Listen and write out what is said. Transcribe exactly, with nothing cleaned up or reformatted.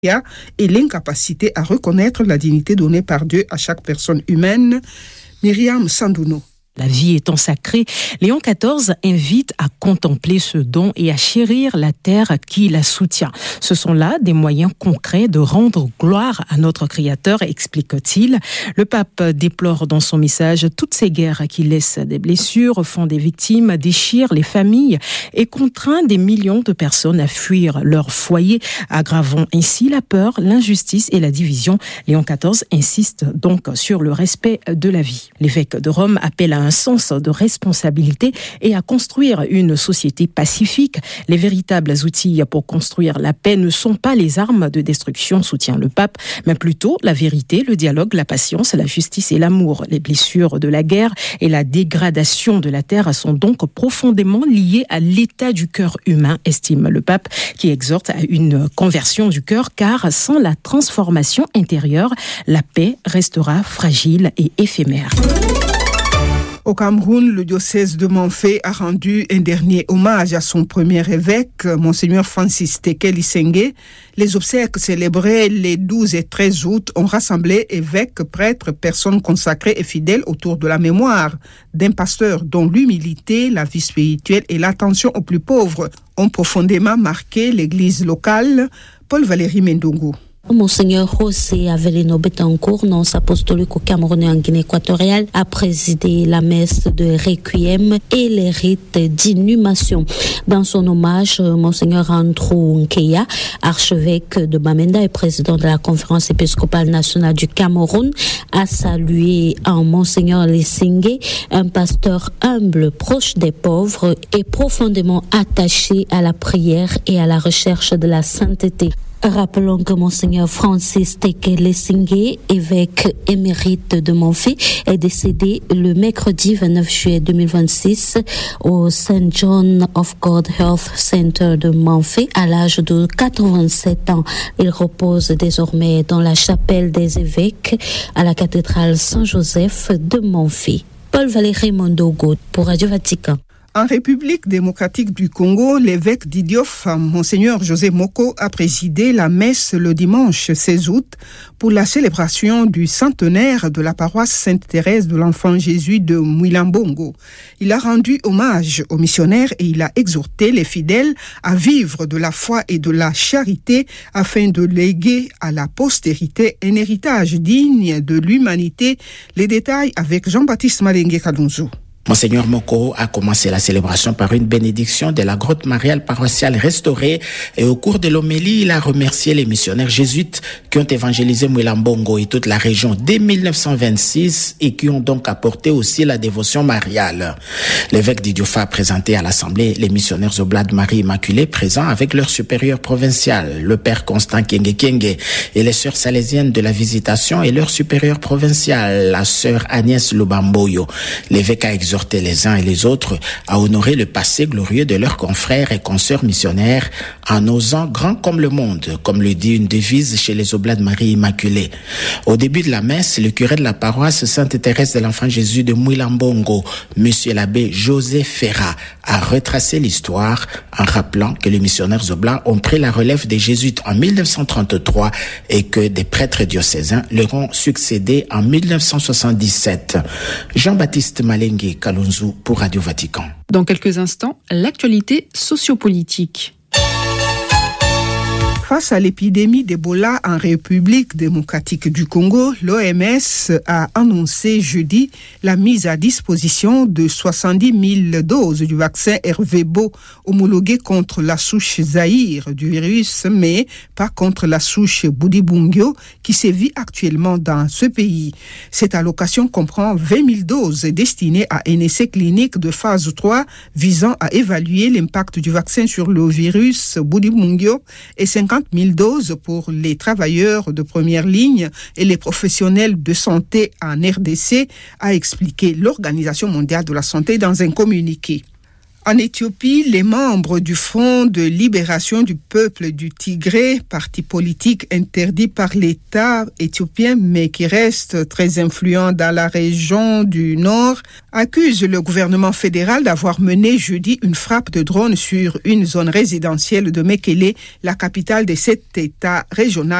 et l'incapacité à reconnaître la dignité donnée par Dieu à chaque personne humaine. Myriam Sandouno. La vie étant sacrée, Léon quatorze invite à contempler ce don et à chérir la terre qui la soutient. Ce sont là des moyens concrets de rendre gloire à notre Créateur, explique-t-il. Le pape déplore dans son message toutes ces guerres qui laissent des blessures, font des victimes, déchirent les familles et contraint des millions de personnes à fuir leur foyer, aggravant ainsi la peur, l'injustice et la division. Léon quatorze insiste donc sur le respect de la vie. L'évêque de Rome appelle à un sens de responsabilité et à construire une société pacifique. Les véritables outils pour construire la paix ne sont pas les armes de destruction, soutient le pape, mais plutôt la vérité, le dialogue, la patience, la justice et l'amour. Les blessures de la guerre et la dégradation de la terre sont donc profondément liées à l'état du cœur humain, estime le pape, qui exhorte à une conversion du cœur, car sans la transformation intérieure, la paix restera fragile et éphémère. Au Cameroun, le diocèse de Manfé a rendu un dernier hommage à son premier évêque, Monseigneur Francis Tekeli Sengue. Les obsèques célébrées les douze et treize août ont rassemblé évêques, prêtres, personnes consacrées et fidèles autour de la mémoire d'un pasteur dont l'humilité, la vie spirituelle et l'attention aux plus pauvres ont profondément marqué l'église locale. Paul-Valéry Mendongo. Monseigneur José Avelino Betancourt, nonce apostolique au Cameroun et en Guinée équatoriale, a présidé la messe de Requiem et les rites d'inhumation. Dans son hommage, Monseigneur Andrew Nkeya, archevêque de Bamenda et président de la conférence épiscopale nationale du Cameroun, a salué en Monseigneur Lesingue, un pasteur humble, proche des pauvres et profondément attaché à la prière et à la recherche de la sainteté. Rappelons que Monseigneur Francis Tekeli Sengue, évêque émérite de Manfé, est décédé le mercredi vingt-neuf juillet deux mille vingt-six au Saint John of God Health Center de Manfé à l'âge de quatre-vingt-sept ans. Il repose désormais dans la chapelle des évêques à la cathédrale Saint-Joseph de Manfé. Paul-Valéry Mondogo pour Radio Vatican. En République démocratique du Congo, l'évêque d'Idiof, Monseigneur José Moko, a présidé la messe le dimanche seize août pour la célébration du centenaire de la paroisse Sainte-Thérèse de l'Enfant Jésus de Mwilambongo. Il a rendu hommage aux missionnaires et il a exhorté les fidèles à vivre de la foi et de la charité afin de léguer à la postérité un héritage digne de l'humanité. Les détails avec Jean-Baptiste Malengue Kalunzu. Monseigneur Moko a commencé la célébration par une bénédiction de la grotte mariale paroissiale restaurée et au cours de l'homélie, il a remercié les missionnaires jésuites qui ont évangélisé Mwilambongo et toute la région dès mille neuf cent vingt-six et qui ont donc apporté aussi la dévotion mariale. L'évêque d'Idiofa a présenté à l'Assemblée les missionnaires Oblats de Marie Immaculée présents avec leur supérieur provincial, le père Constant Kenge Kenge, et les sœurs salésiennes de la Visitation et leur supérieur provincial, la sœur Agnès Lubamboyo. L'évêque a exhorté les uns et les autres à honorer le passé glorieux de leurs confrères et consoeurs missionnaires en osant grand comme le monde, comme le dit une devise chez les Oblats de Marie Immaculée. Au début de la messe, le curé de la paroisse Sainte-Thérèse de l'Enfant Jésus de Mwilambongo, monsieur l'abbé José Ferrat, a retracé l'histoire en rappelant que les missionnaires Oblats ont pris la relève des jésuites en mille neuf cent trente-trois et que des prêtres diocésains leur ont succédé en mille neuf cent soixante-dix-sept. Jean-Baptiste Malengue Kalunzu pour Radio Vatican. Dans quelques instants, l'actualité sociopolitique. Face à l'épidémie d'Ebola en République démocratique du Congo, l'O M S a annoncé jeudi la mise à disposition de soixante-dix mille doses du vaccin Ervebo homologué contre la souche Zaïre du virus, mais pas contre la souche Budibungyo qui sévit actuellement dans ce pays. Cette allocation comprend vingt mille doses destinées à un essai clinique de phase trois visant à évaluer l'impact du vaccin sur le virus Budibungyo et cinquante mille doses pour les travailleurs de première ligne et les professionnels de santé en R D C, a expliqué l'Organisation mondiale de la santé dans un communiqué. En Éthiopie, les membres du Front de libération du peuple du Tigré, parti politique interdit par l'État éthiopien mais qui reste très influent dans la région du Nord, accusent le gouvernement fédéral d'avoir mené jeudi une frappe de drone sur une zone résidentielle de Mekele, la capitale de cet État régional